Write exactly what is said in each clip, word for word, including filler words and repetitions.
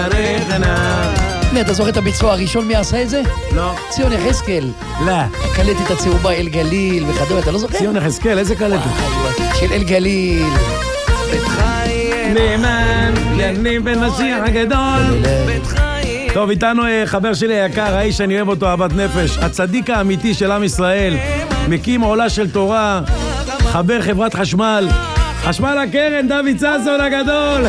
אתה זוכר את הביצוע הראשון מי עשה את זה? לא. ציון יחזקאל. לא. הקלטת הצהובה אל גליל וכדומה, אתה לא זוכר? ציון יחזקאל, איזה קלטת? של אל גליל. נאמן, יניב בן משיח הגדול. טוב, איתנו חבר שלי היקר, האיש שאני אוהב אותו, אהבת נפש, הצדיק האמיתי של עם ישראל, מקים עולה של תורה, חבר חברת חשמל, חשמל הקרן, דוד ששון הגדול.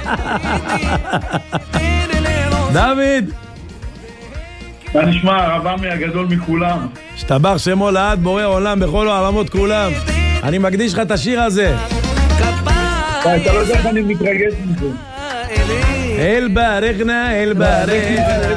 דוד. מה נשמע, הרב עמי הגדול מכולם. שתבח שמו לעד בורא עולם בכל העולמות כולם. אני מקדיש לך את השיר הזה. אתה לא יודע איך אני מתרגש מזה. אל ברכנה, אל ברכנה,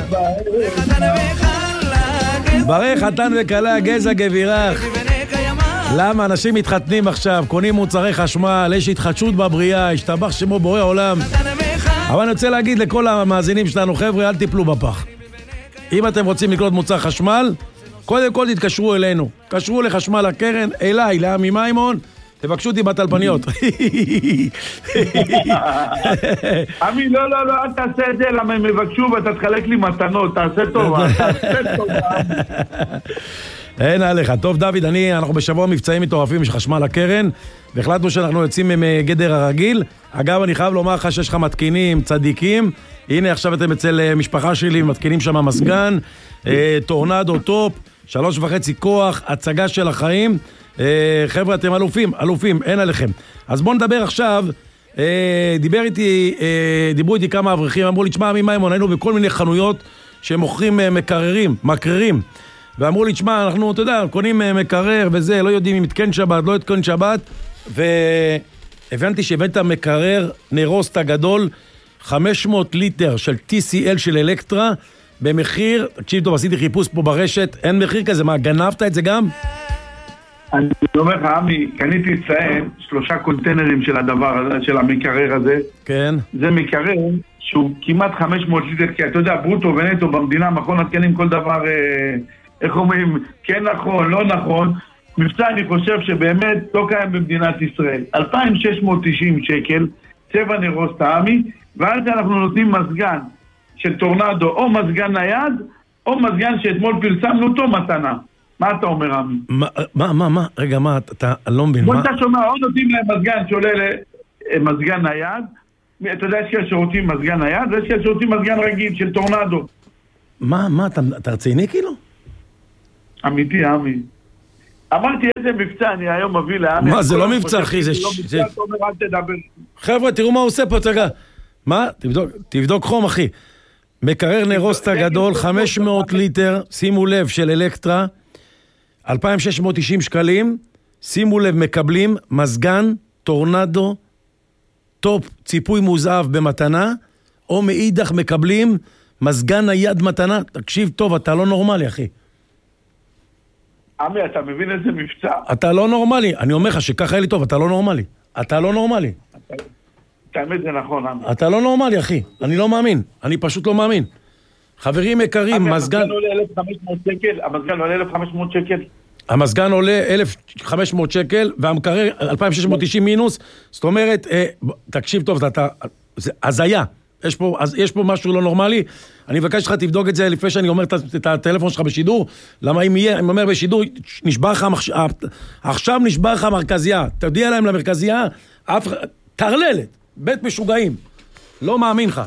ברך חתן וכלה גזע גבירך. למה? אנשים מתחתנים עכשיו, קונים מוצרי חשמל, יש התחדשות בבריאה, השתבח שמו בורא עולם. אבל אני רוצה להגיד לכל המאזינים שלנו, חבר'ה, אל תיפלו בפח. אם אתם רוצים לקנות מוצר חשמל, קודם כל תתקשרו אלינו. קשרו לחשמל הקרן, אליי, לעמי מימון, תבקשו אותי בטלפניות. עמי, לא, לא, לא, אל תעשה את זה, למה הם מבקשו ואתה תחלק לי מתנות, תעשה טובה, תעשה טובה. אין עליך. טוב, דוד, אני, אנחנו בשבוע מבצעים מטורפים של חשמל הקרן, והחלטנו שאנחנו יוצאים מגדר הרגיל. אגב, אני חייב לומר לך שיש לך מתקינים, צדיקים. הנה, עכשיו אתם אצל משפחה שלי, מתקינים שם מסגן, טורנדו טופ, שלוש וחצי כוח, הצגה של החיים. חבר'ה, אתם אלופים, אלופים, אין עליכם. אז בואו נדבר עכשיו. דיבר איתי, דיברו איתי כמה אברכים, אמרו לי, תשמע, עמי מימון, היינו בכל מיני חנויות שמוכרים מקררים, מקררים. ואמרו לי, תשמע, אנחנו, אתה יודע, קונים מקרר וזה, לא יודעים אם יתקן שבת, לא יתקן שבת, והבנתי שהבאת מקרר נרוסטה גדול, חמש מאות ליטר של טי סי אל של אלקטרה, במחיר, תקשיב טוב, עשיתי חיפוש פה ברשת, אין מחיר כזה, מה, גנבת את זה גם? אני אומר לך, עמי, קניתי אצלהם שלושה קונטיינרים של הדבר הזה, של המקרר הזה. כן. זה מקרר שהוא כמעט חמש מאות ליטר, כי אתה יודע, ברוטו ונטו במדינה, מכון התקנים כל דבר, אה, איך אומרים, כן נכון, לא נכון. מבצע אני חושב שבאמת לא קיים במדינת ישראל. אלפיים שש מאות תשעים שקל, צבע נרוסטה, עמי, ואז אנחנו נותנים מסגן של טורנדו, או מסגן נייד, או מסגן שאתמול פרסמנו אותו מתנה. מה אתה אומר, עמי? מה, מה, מה, מה? רגע, מה, אתה לא מבין, בוא מה? אתה שומע, או נותנים להם מסגן שעולה למסגן נייד, אתה יודע, יש כאלה שרוצים מסגן נייד, ויש כאלה שרוצים מסגן רגיל של טורנדו. מה, מה, אתה, אתה רציני כאילו? אמיתי, עמי. אמרתי איזה מבצע, אני היום מביא לעמי. מה, זה לא מבצע, אחי, זה... זה... אתה אומר, אל תדבר. חבר'ה, תראו מה הוא עושה פה, תגע. מה? תבדוק, תבדוק חום, אחי. מקרר נרוסטה גדול, חמש מאות ליטר, שימו לב, של אלקטרה, אלפיים שש מאות תשעים שקלים, שימו לב, מקבלים מזגן, טורנדו, טופ, ציפוי מוזהב במתנה, או מאידך מקבלים מזגן נייד מתנה. תקשיב טוב, אתה לא נורמלי, אחי. עמי, אתה מבין איזה מבצע? אתה לא נורמלי. אני אומר לך שככה היה לי טוב, אתה לא נורמלי. אתה לא נורמלי. תאמת זה נכון, עמי. אתה לא נורמלי, אחי. אני לא מאמין. אני פשוט לא מאמין. חברים יקרים, מזגן... המזגן עולה אלף וחמש מאות שקל? המזגן עולה אלף וחמש מאות שקל? המזגן עולה אלף וחמש מאות שקל, והמקרר אלפיים שש מאות תשעים מינוס. זאת אומרת, תקשיב טוב, אתה... זה הזיה. יש פה, יש פה משהו לא נורמלי. אני מבקש לך, תבדוק את זה לפני שאני אומר את הטלפון שלך בשידור. למה אם יהיה, אני אומר בשידור, נשבר לך, עכשיו נשבר לך המרכזייה. תודיע להם למרכזייה, תרללת, בית משוגעים. לא מאמין לך.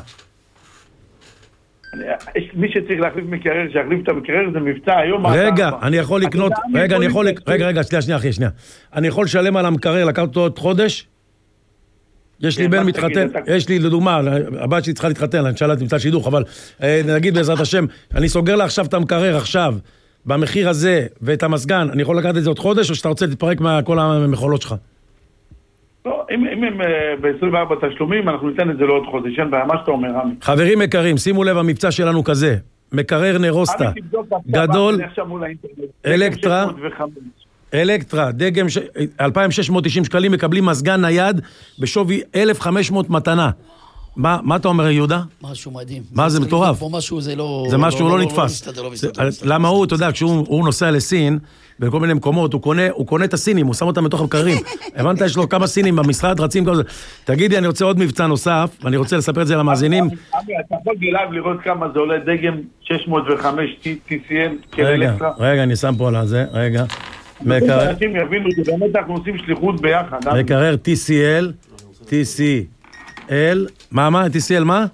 מי שצריך להחליף מקרר, שיחליף את המקרר, זה מבצע היום. רגע, אני יכול לקנות, רגע, אני יכול, רגע, רגע, שנייה, שנייה, אחי, שנייה. אני יכול לשלם על המקרר, לקחת אותו עוד חודש? יש לי בן מתחתן, יש לי לדוגמה, הבת שלי צריכה להתחתן, אני שאלת נמצא שידוך, אבל נגיד בעזרת השם, אני סוגר לה עכשיו את המקרר עכשיו, במחיר הזה, ואת המסגן, אני יכול לקחת את זה עוד חודש, או שאתה רוצה להתפרק מכל המחולות שלך? לא, אם הם ב-עשרים וארבע תשלומים, אנחנו ניתן את זה לעוד חודש, אין בעיה, מה שאתה אומר, רמי. חברים יקרים, שימו לב, המבצע שלנו כזה, מקרר נרוסטה, גדול, אלקטרה, אלקטרה, דגם אלפיים שש מאות תשעים שקלים, מקבלים מזגן נייד בשווי אלף וחמש מאות מתנה. מה, מה אתה אומר, יהודה? משהו מדהים. מה זה מטורף? פה משהו זה לא... זה משהו לא נתפס. למה הוא, אתה יודע, כשהוא נוסע לסין, בכל מיני מקומות, הוא קונה, הוא קונה את הסינים, הוא שם אותם בתוך המקררים. הבנת, יש לו כמה סינים במשרד, רצים כל זה. תגידי, אני רוצה עוד מבצע נוסף, ואני רוצה לספר את זה למאזינים. אבי, אתה יכול גלעד לראות כמה זה עולה דגם שש מאות וחמש טי סי אל של אלקטרה? רגע, אני שם פה על זה, רגע. מקרר. אנשים יבינו, באמת אנחנו עושים שליחות ביחד. מקרר טי סי אל, טי סי אל, מה, מה? טי סי אל מה?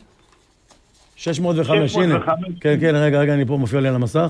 שש מאות וחמש, הנה. כן, כן, רגע, רגע, אני פה מופיע לי על המסך.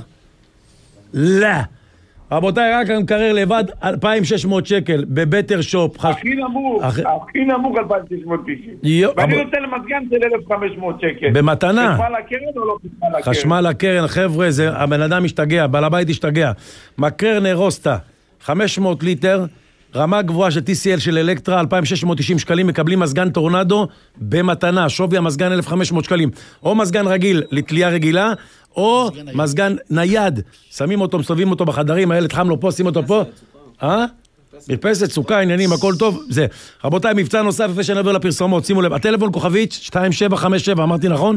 לא. רבותיי, רק מקרר לבד אלפיים ושש מאות שקל בבטר שופ. הכי נמוך, הכי נמוך אלפיים ושש מאות תשעים. ואני נותן למתגן של אלף וחמש מאות שקל. במתנה. חשמל הקרן או לא חשמל הקרן? חשמל הקרן, חבר'ה, הבן אדם משתגע, בעל הבית השתגע. מקרר נרוסטה, חמש מאות ליטר, רמה גבוהה של טי סי אל של אלקטרה, אלפיים ושש מאות תשעים שקלים, מקבלים מזגן טורנדו במתנה, שווי המזגן אלף וחמש מאות שקלים. או מזגן רגיל לתלייה רגילה, או מזגן נייד, שמים אותו, מסתובבים אותו בחדרים, הילד חם לו פה, שים אותו פה. אה? מרפסת, סוכה, עניינים, הכל טוב, זה. רבותיי, מבצע נוסף, לפני שנעבור לפרסומות, שימו לב, הטלפון כוכבית שתיים שבע חמש שבע, אמרתי נכון?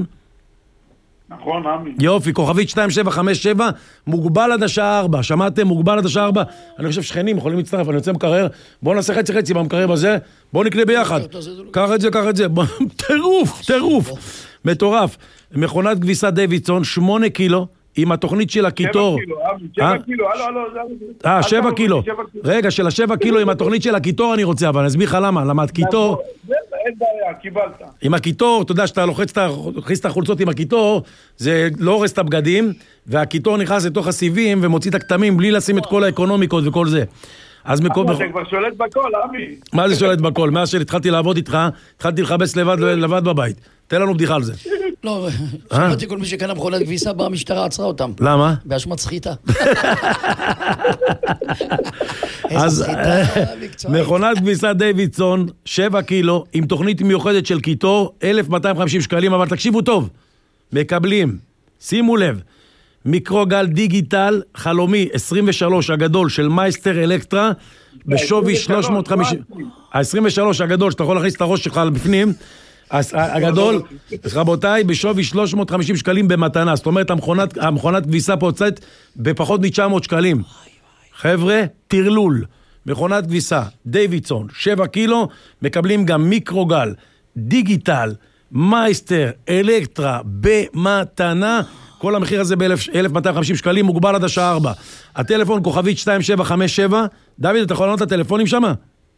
נכון, עמי. יופי, כוכבית שתיים שבע חמש שבע, מוגבל עד השעה ארבע, שמעתם? מוגבל עד השעה ארבע, אני חושב שכנים יכולים להצטרף, אני יוצא מקרר, בואו נעשה חצי חצי במקרר הזה, בואו נקנה ביחד, קח את זה, קח את זה, טירוף, טירוף, מטורף. מכונת כביסה דיווידסון, שמונה קילו, עם התוכנית של הקיטור. שבע קילו, הלו, הלו, הלו. אה, שבע קילו. רגע, של השבע קילו, עם התוכנית של הקיטור אני רוצה, אבל אני אסביר לך למה, למה הקיטור... אין בעיה, קיבלת. עם הקיטור, אתה יודע שאתה לוחץ את החולצות עם הקיטור, זה לא הורס את הבגדים, והקיטור נכנס לתוך הסיבים ומוציא את הכתמים בלי לשים את כל האקונומיקות וכל זה. אז מקום... אתה כבר שולט בכל, עמי. מה זה שולט בכל? מאז שהתחלתי לעבוד איתך, התחלתי לחבש לבד בבית. תן לנו בדיחה על זה. לא, שמעתי כל מי שקנה מכונת כביסה, באה המשטרה עצרה אותם. למה? באשמת סחיטה. אז מכונת כביסה דיווידסון, שבע קילו, עם תוכנית מיוחדת של קיטור, אלף מאתיים וחמישים שקלים, אבל תקשיבו טוב, מקבלים, שימו לב, מיקרוגל דיגיטל חלומי עשרים ושלוש הגדול של מייסטר אלקטרה, בשווי שלוש מאות וחמישים, ה-עשרים ושלוש הגדול, שאתה יכול להכניס את הראש שלך בפנים, הגדול, רבותיי, בשווי שלוש מאות וחמישים שקלים במתנה, זאת אומרת, המכונת, המכונת כביסה פה הוצאת בפחות מ-תשע מאות שקלים. חבר'ה, תרלול, מכונת כביסה, דיווידסון, שבע קילו, מקבלים גם מיקרוגל, דיגיטל, מייסטר, אלקטרה, במתנה, כל המחיר הזה ב-אלף מאתיים וחמישים שקלים, מוגבל עד השעה ארבע. הטלפון כוכבית שתיים שבע חמש שבע, דוד, אתה יכול לענות את הטלפונים שמה?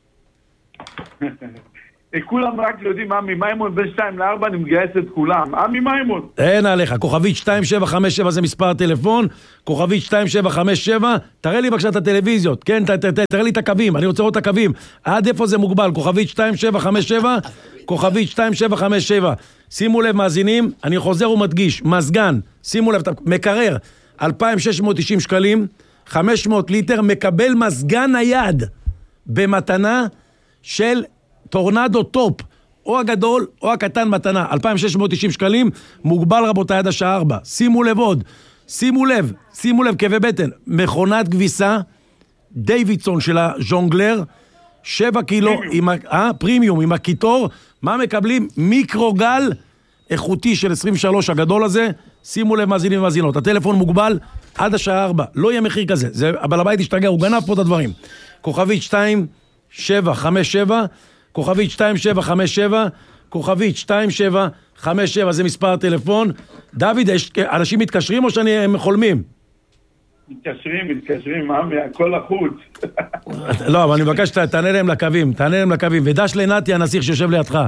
כולם רק יודעים, עמי מימון בין שתיים לארבע, אני מגייס את כולם. עמי מימון. אין עליך, כוכבית שתיים שבע חמש שבע זה מספר הטלפון, כוכבית שתיים שבע חמש שבע, תראה לי בבקשה את הטלוויזיות, כן, ת, ת, ת, תראה לי את הקווים, אני רוצה לראות את הקווים, עד איפה זה מוגבל, כוכבית שתיים שבע חמש שבע, כוכבית שתיים שבע חמש שבע, שימו לב מאזינים, אני חוזר ומדגיש, מזגן, שימו לב, מקרר, אלפיים ושש מאות תשעים שקלים, חמש מאות ליטר, מקבל מזגן נייד, במתנה של טורנדו טופ, או הגדול או הקטן מתנה, אלפיים ושש מאות תשעים שקלים, מוגבל רבותיי עד השעה ארבע. שימו לב עוד, שימו לב, שימו לב כאבי בטן, מכונת כביסה, דיווידסון של הז'ונגלר, שבע קילו, עם, אה, פרימיום, עם הקיטור, מה מקבלים? מיקרוגל איכותי של עשרים ושלוש הגדול הזה, שימו לב מאזינים ומאזינות, הטלפון מוגבל עד השעה ארבע, לא יהיה מחיר כזה, זה, הבעל הבית השתגע, הוא גנב פה את הדברים. כוכבית שתיים שבע חמש שבע, כוכבית שתיים שבע חמש שבע, כוכבית שתיים שבע חמש שבע, זה מספר הטלפון. דוד, אנשים מתקשרים או שהם חולמים? מתקשרים, מתקשרים, עמי, הכל החוץ. לא, אבל אני מבקש, תענה להם לקווים, תענה להם לקווים, ודש לנתי הנסיך שיושב לידך.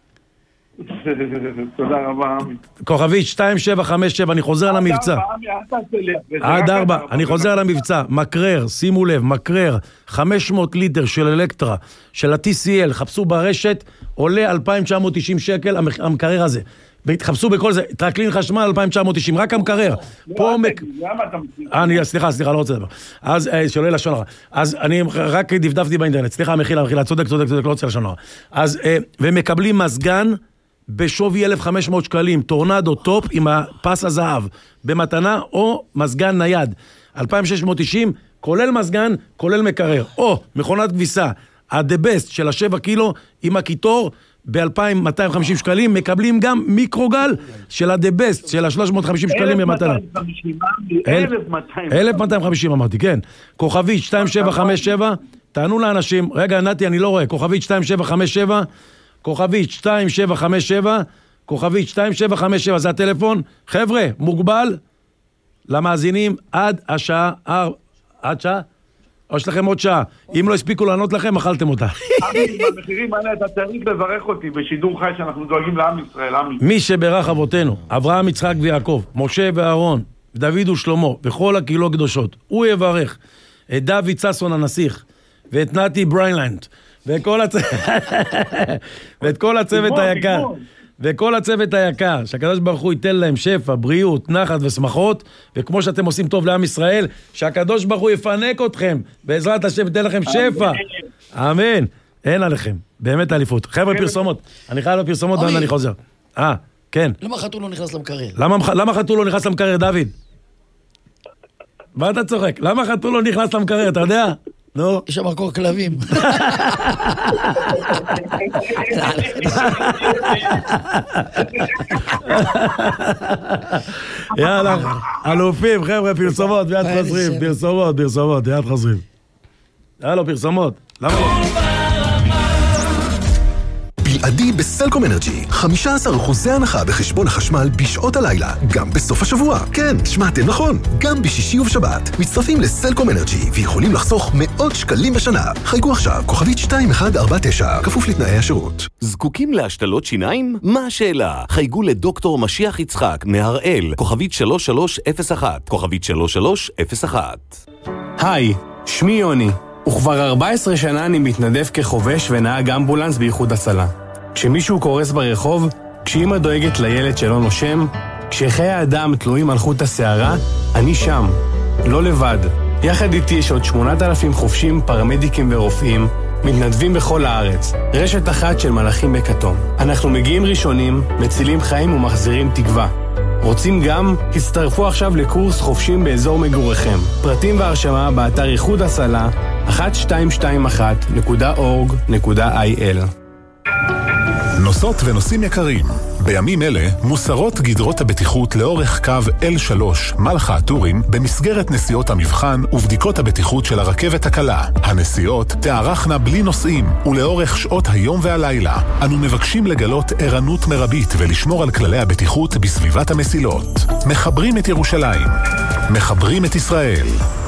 תודה רבה, עמי. כוכבית שתיים שבע חמש שבע, אני חוזר על המבצע. עד ארבע, אני חוזר על המבצע. מקרר, שימו לב, מקרר, חמש מאות ליטר של אלקטרה, של ה-טי סי אל, חפשו ברשת, עולה אלפיים תשע מאות תשעים שקל, המקרר הזה. חפשו בכל זה, טרקלין חשמל אלפיים תשע מאות תשעים, רק המקרר. פה מק... למה אתה מצליח? אני, סליחה, סליחה, לא רוצה לדבר. אז, שלא לשון הרע. אז אני רק דפדפתי באינטרנט, סליחה, מחילה, מחילה, צודק, צודק, צודק, לא רוצה לשון הרע. אז, ומקבלים מזגן, בשווי אלף וחמש מאות שקלים, טורנדו טופ עם הפס הזהב, במתנה או מזגן נייד, אלפיים ושש מאות תשעים, כולל מזגן, כולל מקרר, או מכונת כביסה, ה-The Best של השבע קילו, עם הקיטור, ב-אלפיים מאתיים וחמישים שקלים, מקבלים גם מיקרוגל של ה-The Best, של ה-שלוש מאות וחמישים שקלים במתנה. אלף מאתיים וחמישים אמרתי, כן. כוכבית שתיים שבע חמש שבע, תענו לאנשים, רגע, נתי, אני לא רואה, כוכבית שתיים שבע חמש שבע, כוכבית שתיים שבע חמש שבע, כוכבית שתיים שבע חמש שבע, זה הטלפון. חבר'ה, מוגבל למאזינים עד השעה, עד שעה? או יש לכם עוד שעה. אם לא הספיקו לענות לכם, אכלתם אותה. במחירים האלה אתה צריך לברך אותי בשידור חי שאנחנו דואגים לעם ישראל. מי שברך אבותינו, אברהם, יצחק ויעקב, משה ואהרון, דוד ושלמה, וכל הקהילות הקדושות, הוא יברך את דוד ששון הנסיך, ואת נתי בריינלנד, וכל הצוות, ואת כל הצוות היקר. וכל הצוות היקר, שהקדוש ברוך הוא ייתן להם שפע, בריאות, נחת ושמחות, וכמו שאתם עושים טוב לעם ישראל, שהקדוש ברוך הוא יפנק אתכם, בעזרת השם ייתן לכם שפע. אמן. אין עליכם, באמת אליפות. חבר'ה, פרסומות. אני חייב לפרסומות ואני חוזר. אה, כן. למה חתול לא נכנס למקרר? למה חתול לא נכנס למקרר, דוד? מה אתה צוחק? למה חתול לא נכנס למקרר, אתה יודע? נו. יש שם מקור כלבים. יאללה, אלופים, חבר'ה, פרסומות, ויד חוזרים, פרסומות, פרסומות, ויד חוזרים. יאללה, פרסומות. למה? בלעדי בסלקום אנרג'י, חמישה עשר אחוזי הנחה בחשבון החשמל בשעות הלילה, גם בסוף השבוע. כן, שמעתם נכון, גם בשישי ובשבת. מצטרפים לסלקום אנרג'י ויכולים לחסוך מאות שקלים בשנה. חייגו עכשיו, כוכבית שתיים אחת ארבע תשע, כפוף לתנאי השירות. זקוקים להשתלות שיניים? מה השאלה? חייגו לדוקטור משיח יצחק מהראל, כוכבית שלוש שלוש אפס אחת, כוכבית שלוש שלוש אפס אחת. היי, שמי יוני. וכבר ארבע עשרה שנה אני מתנדב כחובש ונהג אמבולנס באיחוד הצלה. כשמישהו קורס ברחוב, כשאמא דואגת לילד שלא נושם, כשחיי האדם תלויים על חוט השערה, אני שם, לא לבד. יחד איתי יש עוד שמונת אלפים חובשים, פרמדיקים ורופאים, מתנדבים בכל הארץ. רשת אחת של מלאכים בכתום. אנחנו מגיעים ראשונים, מצילים חיים ומחזירים תקווה. רוצים גם? הצטרפו עכשיו לקורס חובשים באזור מגוריכם. פרטים והרשמה באתר איחוד הצלה אחת שתיים שתיים אחת נקודה אורג נקודה איי אל. נוסעות ונוסעים יקרים, בימים אלה מוסרות גדרות הבטיחות לאורך קו אל שלוש מלחה הטורים במסגרת נסיעות המבחן ובדיקות הבטיחות של הרכבת הקלה. הנסיעות תארכנה בלי נוסעים ולאורך שעות היום והלילה. אנו מבקשים לגלות ערנות מרבית ולשמור על כללי הבטיחות בסביבת המסילות. מחברים את ירושלים, מחברים את ישראל.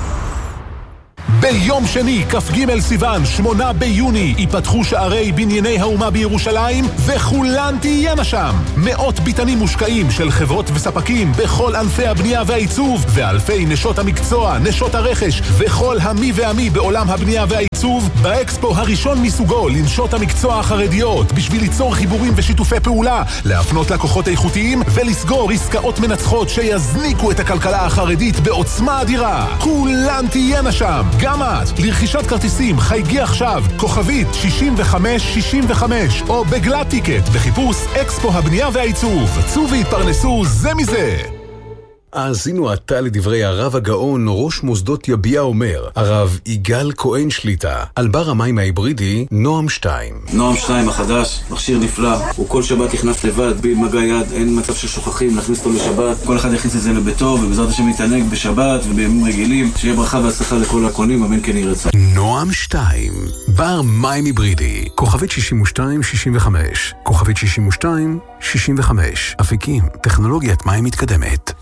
ביום שני, כ"ג סיוון, שמונה ביוני, ייפתחו שערי בנייני האומה בירושלים, וכולן תהיינה שם. מאות ביטנים מושקעים של חברות וספקים בכל ענפי הבנייה והעיצוב, ואלפי נשות המקצוע, נשות הרכש, וכל המי והמי בעולם הבנייה והעיצוב, באקספו הראשון מסוגו לנשות המקצוע החרדיות, בשביל ליצור חיבורים ושיתופי פעולה, להפנות לקוחות איכותיים, ולסגור עסקאות מנצחות שיזניקו את הכלכלה החרדית בעוצמה אדירה. כולן תהיינה שם. גם את, לרכישת כרטיסים, חייגי עכשיו, כוכבית שישים וחמש שישים וחמש, או בגלת טיקט, בחיפוש אקספו הבנייה והעיצוב. צאו והתפרנסו זה מזה. האזינו עתה לדברי הרב הגאון, ראש מוסדות יביע אומר, הרב יגאל כהן שליטה, על בר המים ההיברידי, נועם שתיים. נועם שתיים החדש, מכשיר נפלא, הוא כל שבת נכנס לבד, בלי מגע יד, אין מצב ששוכחים, נכניס אותו לשבת, כל אחד יכניס את זה לביתו, ובעזרת השם יתענג בשבת ובימים רגילים, שיהיה ברכה והצלחה לכל הקונים, אמן כן יהי רצון. נועם שתיים, בר מים היברידי, כוכבית שישים ושתיים שישים וחמש, כוכבית שישים ושתיים שישים וחמש, אפיקים, טכנולוגיית מים מתקדמת.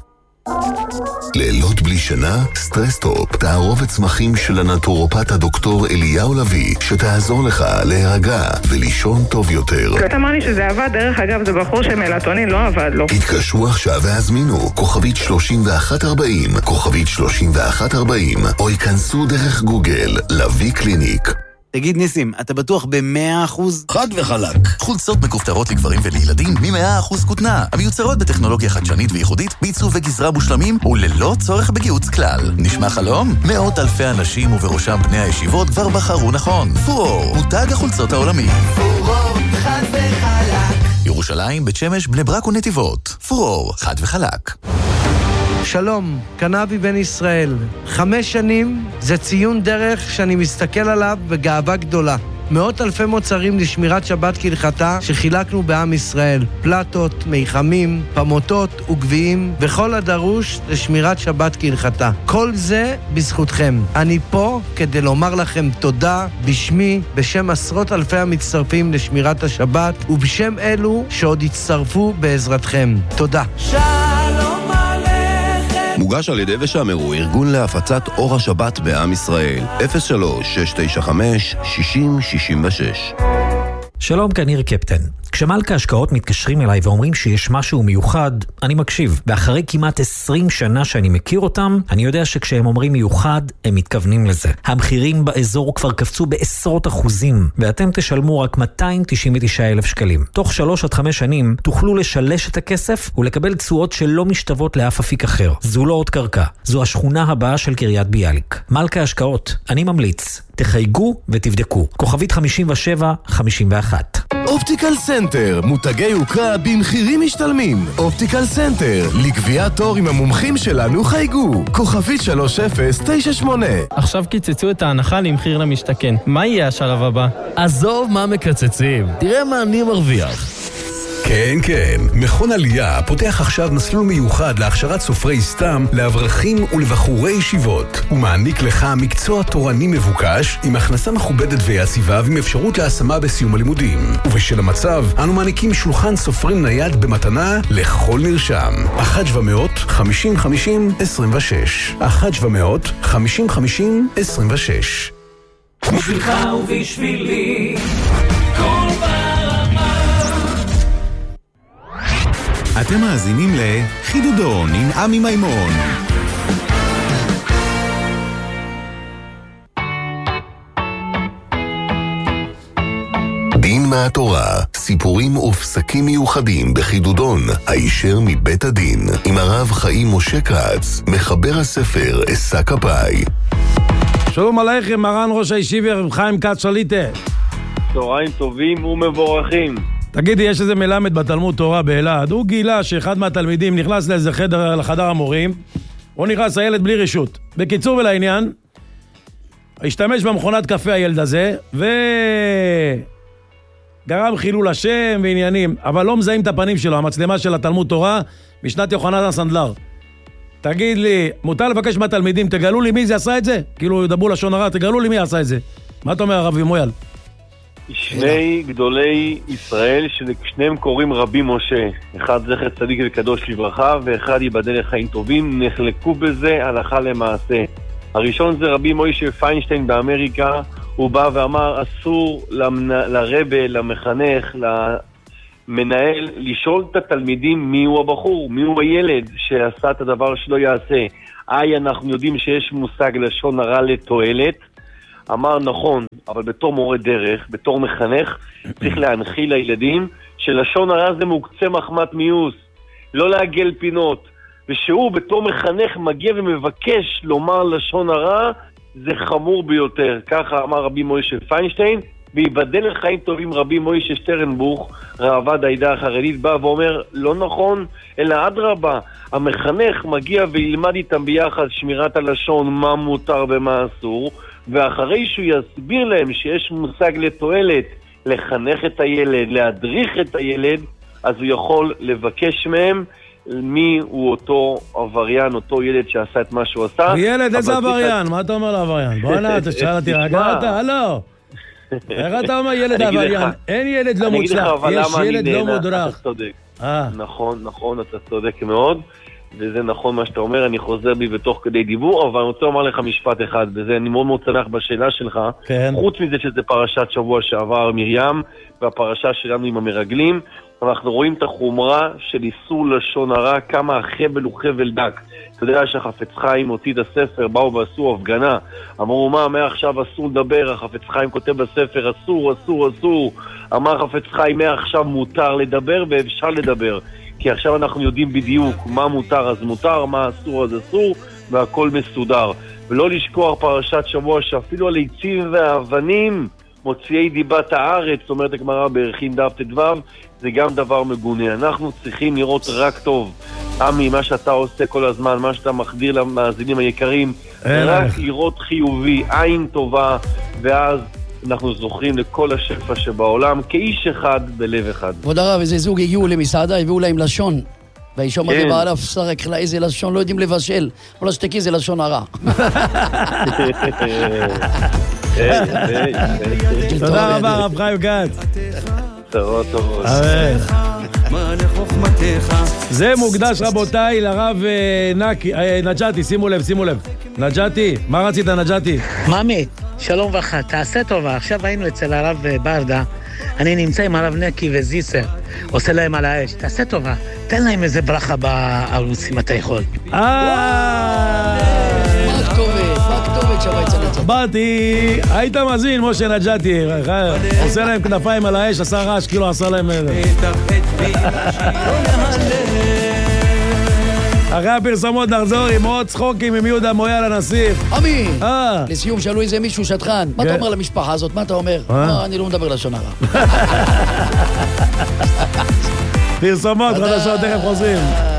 לילות בלי שינה, סטרסטופ, תערובת צמחים של הנטורופט הדוקטור אליהו לוי, שתעזור לך להירגע ולישון טוב יותר. אתה אמר לי שזה עבד, דרך אגב זה בחור שמלטונין לא עבד לו. התקשרו עכשיו והזמינו כוכבית שלושים ואחת ארבעים, כוכבית שלושים ואחת ארבעים, או ייכנסו דרך גוגל, לוי קליניק. תגיד ניסים, אתה בטוח ב-מאה אחוז? חד וחלק. חולצות מכופתרות לגברים ולילדים מ-מאה אחוז כותנה, המיוצרות בטכנולוגיה חדשנית וייחודית, בעיצוב וגזרה מושלמים וללא צורך בגיוץ כלל. נשמע חלום? מאות אלפי אנשים ובראשם בני הישיבות כבר בחרו נכון. פורור, מותג החולצות העולמי. פורור, חד וחלק. ירושלים, בית שמש, בני ברק ונתיבות. פורור, חד וחלק. שלום, קנאבי בן ישראל. חמש שנים זה ציון דרך שאני מסתכל עליו בגאווה גדולה. מאות אלפי מוצרים לשמירת שבת כהלכתה שחילקנו בעם ישראל. פלטות, מיחמים, פמוטות וגביעים וכל הדרוש לשמירת שבת כהלכתה. כל זה בזכותכם. אני פה כדי לומר לכם תודה בשמי, בשם עשרות אלפי המצטרפים לשמירת השבת ובשם אלו שעוד יצטרפו בעזרתכם. תודה. שלום עליכם. מוגש על ידי ושמרו, ארגון להפצת אור השבת בעם ישראל. אפס שלוש שש תשע חמש שישים שישים ושש. שלום, כאן ניר קפטן. כשמלכה השקעות מתקשרים אליי ואומרים שיש משהו מיוחד, אני מקשיב. ואחרי כמעט עשרים שנה שאני מכיר אותם, אני יודע שכשהם אומרים מיוחד, הם מתכוונים לזה. המחירים באזור כבר קפצו בעשרות אחוזים, ואתם תשלמו רק מאתיים תשעים ותשעה אלף שקלים. תוך שלוש עד חמש שנים תוכלו לשלש את הכסף ולקבל תשואות שלא משתוות לאף אפיק אחר. זו לא עוד קרקע, זו השכונה הבאה של קריית ביאליק. מלכה השקעות, אני ממליץ. תחייגו ותבדקו. כוכבית חמישים ושבע חמישים ואחת. אופטיקל סנטר, מותגי יוקרה במחירים משתלמים. אופטיקל סנטר, לקביעת תור עם המומחים שלנו חייגו. כוכבית שלוש אפס תשע שמונה. עכשיו קיצצו את ההנחה למחיר למשתכן. מה יהיה השלב הבא? עזוב מה מקצצים, תראה מה אני מרוויח. כן, כן. מכון עלייה פותח עכשיו מסלול מיוחד להכשרת סופרי סתם לאברכים ולבחורי ישיבות. הוא מעניק לך מקצוע תורני מבוקש עם הכנסה מכובדת ויציבה ועם אפשרות להשמה בסיום הלימודים. ובשל המצב, אנו מעניקים שולחן סופרים נייד במתנה לכל נרשם. אחת שבע מאות חמישים חמישים עשרים ושש. אחת שבע מאות חמישים חמישים עשרים ושש. בשבילך ובשבילי כל ברמה. אתם מאזינים לחידודון עם עמי מימון. דין מהתורה, סיפורים ופסקים מיוחדים בחידודון, הישר מבית הדין, עם הרב חיים משה כץ, מחבר הספר אסא כפאי. שלום עליכם, מרן ראש הישיבה רב חיים כץ שליטה. צהריים טובים ומבורכים. תגידי, יש איזה מלמד בתלמוד תורה באלעד, הוא גילה שאחד מהתלמידים נכנס לאיזה חדר, לחדר המורים, הוא נכנס הילד בלי רשות. בקיצור ולעניין, השתמש במכונת קפה הילד הזה, וגרם חילול השם ועניינים, אבל לא מזהים את הפנים שלו, המצלמה של התלמוד תורה, משנת יוחנן הסנדלר. תגיד לי, מותר לבקש מהתלמידים, תגלו לי מי זה עשה את זה? כאילו ידברו לשון הרע, תגלו לי מי עשה את זה. מה אתה אומר, הרב מויאל? שני גדולי ישראל, ששניהם קוראים רבי משה, אחד זכר צדיק וקדוש לברכה, ואחד ייבדל לחיים טובים, נחלקו בזה הלכה למעשה. הראשון זה רבי מוישה פיינשטיין באמריקה, הוא בא ואמר, אסור למנ... לרבה, למחנך, למנהל, לשאול את התלמידים מי הוא הבחור, מי הוא הילד שעשה את הדבר שלא יעשה. איי, אנחנו יודעים שיש מושג לשון הרע לתועלת, אמר נכון, אבל בתור מורה דרך, בתור מחנך, צריך להנחיל לילדים שלשון הרע זה מוקצה מחמת מיוס, לא לעגל פינות, ושהוא בתור מחנך מגיע ומבקש לומר לשון הרע, זה חמור ביותר. ככה אמר רבי מוישה פיינשטיין, ויבדל לחיים טובים רבי מוישה שטרנבוך, ראב"ד העדה החרדית, בא ואומר, לא נכון, אלא אדרבה, המחנך מגיע וילמד איתם ביחד שמירת הלשון, מה מותר ומה אסור, ואחרי שהוא יסביר להם שיש מושג לתועלת, לחנך את הילד, להדריך את הילד, אז הוא יכול לבקש מהם מי הוא אותו עבריין, אותו ילד שעשה את מה שהוא עשה. ילד, איזה עבריין? מה אתה אומר לעבריין? בוא נע, אתה שאלה, תירגע אתה, הלו. איך אתה אומר ילד עבריין? אין ילד לא מוצלח, יש ילד לא מודרך. אתה צודק. נכון, נכון, אתה צודק מאוד. וזה נכון מה שאתה אומר, אני חוזר בי בתוך כדי דיבור, אבל אני רוצה לומר לך משפט אחד, וזה אני מאוד מאוד צנח בשאלה שלך, כן. חוץ מזה שזה פרשת שבוע שעבר מרים, והפרשה שלנו עם המרגלים, אנחנו רואים את החומרה של איסור לשון הרע, כמה החבל הוא חבל דק. אתה יודע שהחפץ חיים הוציא את הספר, באו ועשו הפגנה, אמרו מה, מעכשיו אסור לדבר, החפץ חיים כותב בספר, אסור, אסור, אסור, אמר חפץ חיים, מעכשיו מותר לדבר ואפשר לדבר. כי עכשיו אנחנו יודעים בדיוק מה מותר אז מותר, מה אסור אז אסור, והכל מסודר. ולא לשכוח פרשת שבוע שאפילו הליצים והאבנים מוציאי דיבת הארץ, זאת אומרת הגמרא בערכין דף ט"ו, זה גם דבר מגונה. אנחנו צריכים לראות רק טוב. עמי, מה שאתה עושה כל הזמן, מה שאתה מחדיר למאזינים היקרים, רק לראות חיובי, עין טובה, ואז אנחנו זוכרים לכל השפע שבעולם, כאיש אחד בלב אחד. כבוד הרב, איזה זוג הגיעו למסעדה, הביאו להם לשון. והאישה אמרה בעליו, שרק לה איזה לשון, לא יודעים לבשל. אבל שתקי זה לשון הרע. תודה רבה, רב חיים כץ. צרות טובות. זה מוקדש רבותיי לרב נג'אתי, שימו לב, שימו לב. נג'אתי, מה רצית נג'אתי? ממי, שלום וברכה, תעשה טובה. עכשיו היינו אצל הרב ברדה, אני נמצא עם הרב נקי וזיסר, עושה להם על האש. תעשה טובה, תן להם איזה ברכה בערוץ אם אתה יכול. מה הכתובת? מה הכתובת שווה אצל נג'אתי? באתי, היית מזין משה נג'אתי, עושה להם כנפיים על האש, עשה רעש, כאילו עשה להם... אחרי הפרסומות נחזור עם עוד צחוקים עם יהודה מויה לנסיך. עמי, לסיום שאלו איזה מישהו שטחן, מה אתה אומר למשפחה הזאת? מה אתה אומר? אני לא מדבר לשון הרע. פרסומות, חדשות, תכף חוזרים.